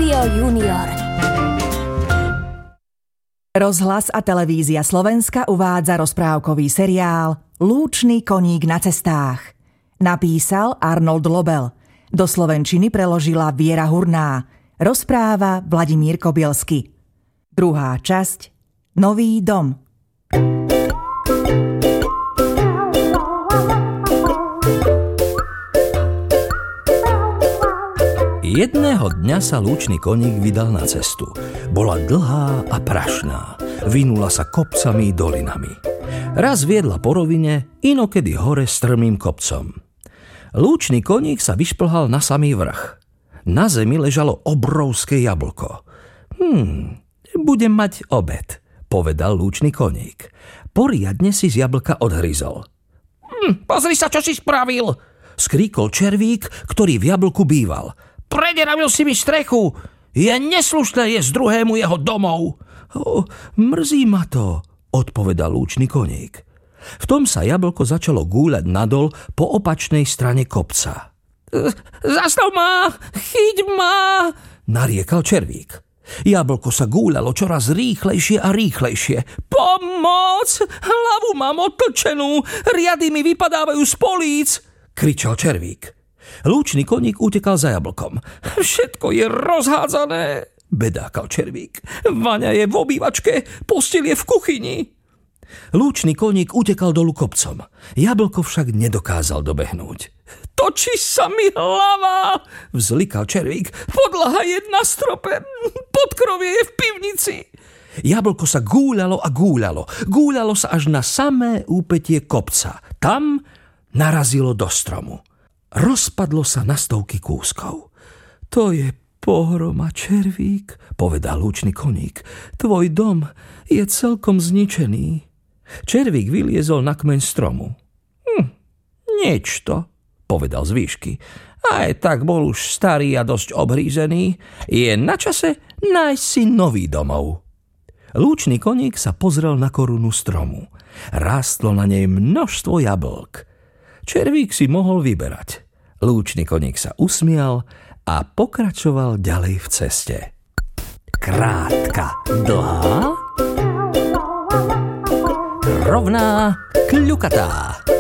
Rádio Junior. Rozhlas a televízia Slovenska uvádza rozprávkový seriál Lúčny koník na cestách. Napísal Arnold Lobel. Do slovenčiny preložila Viera Hurná. Rozpráva Vladimír Kobielsky. Druhá časť. Nový dom. Jedného dňa sa lúčny koník vydal na cestu. Bola dlhá a prašná. Vinula sa kopcami i dolinami. Raz viedla po rovine, inokedy hore strmým kopcom. Lúčny koník sa vyšplhal na samý vrch. Na zemi ležalo obrovské jablko. Budem mať obed, povedal lúčny koník. Poriadne si z jablka odhryzol. Pozri sa, čo si spravil, skríkol červík, ktorý v jablku býval. Prederavil si mi strechu. Je neslušné jesť druhému jeho domov. Mrzí ma to, odpovedal lúčny koník. V tom sa jablko začalo gúľať nadol po opačnej strane kopca. Zastav ma, chyť ma, nariekal červík. Jablko sa gúľalo čoraz rýchlejšie a rýchlejšie. Pomoc! Hlavu mám odtlčenú, riady mi vypadávajú z políc, kričal červík. Lúčny koník utekal za jablkom. Všetko je rozhádzané, bedákal červík. Vaňa je v obývačke, posteľ je v kuchyni. Lúčny koník utekal dolu kopcom. Jablko však nedokázal dobehnúť. Točí sa mi hlava, vzlikal červík. Podlaha je na strope, podkrovie je v pivnici. Jablko sa gúľalo a gúľalo. Gúľalo sa až na samé úpätie kopca. Tam narazilo do stromu. Rozpadlo sa na stovky kúskov. To je pohroma, červík, povedal lúčny koník. Tvoj dom je celkom zničený. Červík vyliezol na kmeň stromu. Nič to, povedal z výšky. Aj tak bol už starý a dosť obhrízený. Je na čase nájsť si nový domov. Lúčny koník sa pozrel na korunu stromu. Rástlo na nej množstvo jablk. Červík si mohol vyberať. Lúčny koník sa usmial a pokračoval ďalej v ceste. Krátka, dlhá, rovná, kľukatá.